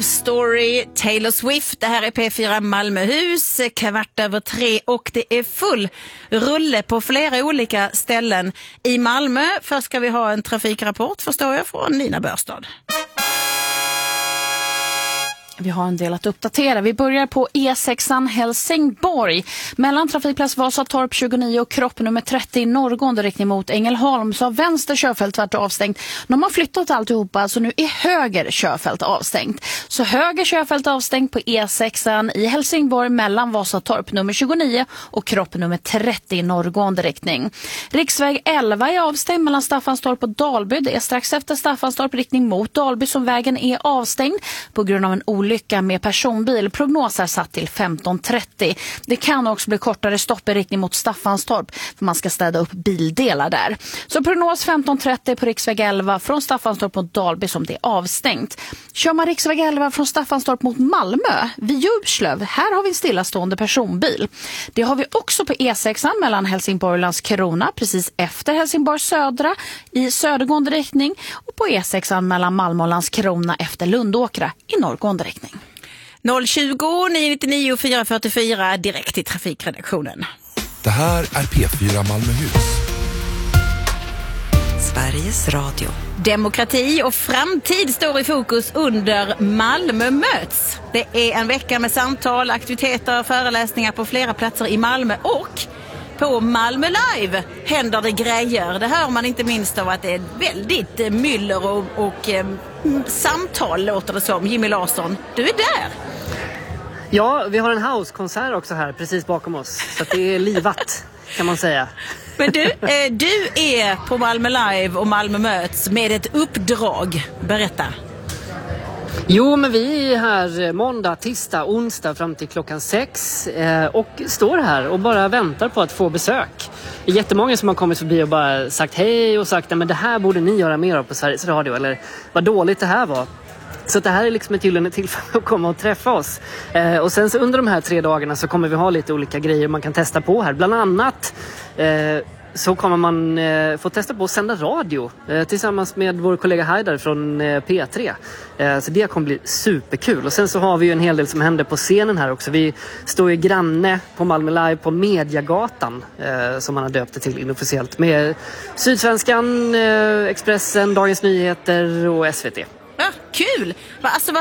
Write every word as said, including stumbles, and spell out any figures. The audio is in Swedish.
Story, Taylor Swift. Det här är P fyra Malmöhus, kvart över tre, och det är full rulle på flera olika ställen i Malmö. Först ska vi ha en trafikrapport, förstår jag, från Nina Börstad. Vi har en del att uppdatera. Vi börjar på E sexan Helsingborg. Mellan trafikplats Vasatorp tjugonio och kropp nummer trettio i norrgående riktning mot Ängelholm så har vänster körfält varit avstängt. De har flyttat alltihopa, så nu är höger körfält avstängt. Så höger körfält avstängt på E sexan i Helsingborg mellan Vasatorp nummer tjugonio och kropp nummer trettio i norrgående riktning. Riksväg elva är avstängd mellan Staffanstorp och Dalby. Det är strax efter Staffanstorp riktning mot Dalby som vägen är avstängd på grund av en olycka med personbil. Prognoser satt till femton trettio. Det kan också bli kortare stopp i riktning mot Staffanstorp för man ska städa upp bildelar där. Så prognos femton trettio på riksväg elva från Staffanstorp mot Dalby som det är avstängt. Kör man riksväg elva från Staffanstorp mot Malmö vid Djurslöv, här har vi en stillastående personbil. Det har vi också på E sexan mellan Helsingborg och Landskrona precis efter Helsingborg södra i södergående riktning och på E sexan mellan Malmö och Landskrona efter Lundåkra i norrgående riktning. noll tjugo nio nittionio fyra fyrtiofyra direkt i trafikredaktionen. Det här är P fyra Malmöhus. Sveriges Radio. Demokrati och framtid står i fokus under Malmö möts. Det är en vecka med samtal, aktiviteter och föreläsningar på flera platser i Malmö, och på Malmö Live händer det grejer. Det hör man inte minst av att det är väldigt myller och, och eh, samtal, låter det som. Jimmy Larsson, du är där. Ja, vi har en housekonsert också här precis bakom oss. Så att det är livat, kan man säga. Men du, eh, du är på Malmö Live och Malmö möts med ett uppdrag. Berätta. Jo, men vi är här måndag, tisdag, onsdag fram till klockan sex eh, och står här och bara väntar på att få besök. Det är jättemånga som har kommit förbi och bara sagt hej och sagt men det här borde ni göra mer av på Sveriges Radio, eller vad dåligt det här var. Så det här är liksom ett gyllene tillfälle att komma och träffa oss. Eh, och sen så under de här tre dagarna så kommer vi ha lite olika grejer man kan testa på här. Bland annat eh, så kommer man eh, få testa på att sända radio eh, tillsammans med vår kollega Haidar från eh, P tre. Eh, så det kommer bli superkul. Och sen så har vi ju en hel del som händer på scenen här också. Vi står ju granne på Malmö Live på Mediagatan eh, som man har döpt det till inofficiellt. Med Sydsvenskan, eh, Expressen, Dagens Nyheter och S V T. Ja, kul! Alltså, vad